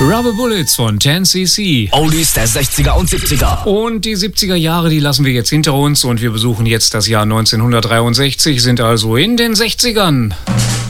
Rubber Bullets von 10cc. Oldies der 60er und 70er. Und die 70er Jahre, die lassen wir jetzt hinter uns und wir besuchen jetzt das Jahr 1963, sind also in den 60ern.